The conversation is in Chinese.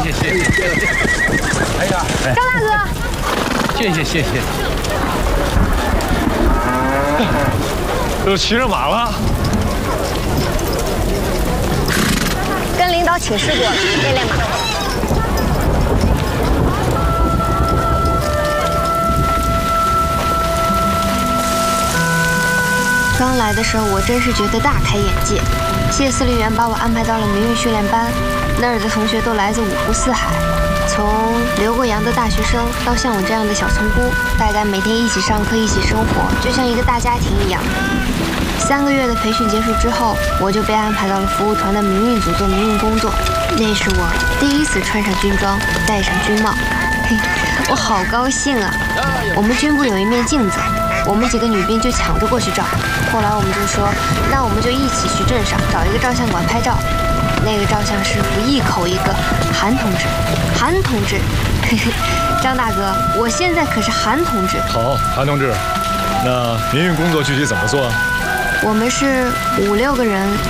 谢谢谢。哎呀， 张大哥， 谢谢谢谢。 都骑上马了。 跟领导请示过了，练练马。刚来的时候，我真是觉得大开眼界。谢司令员把我安排到了民运训练班，那儿的同学都来自五湖四海，从留过洋的大学生到像我这样的小村姑，大家每天一起上课，一起生活，就像一个大家庭一样。3个月的培训结束之后，我就被安排到了服务团的民运组做民运工作。那是我第一次穿上军装，戴上军帽，嘿，我好高兴啊！我们军部有一面镜子，我们几个女兵就抢着过去照。后来我们就说，那我们就一起去镇上找一个照相馆拍照。那个照相师傅一口一个韩同志，韩同志，嘿嘿，张大哥，我现在可是韩同志。 好，韩同志，那民运工作具体怎么做？ 我们是5、6个人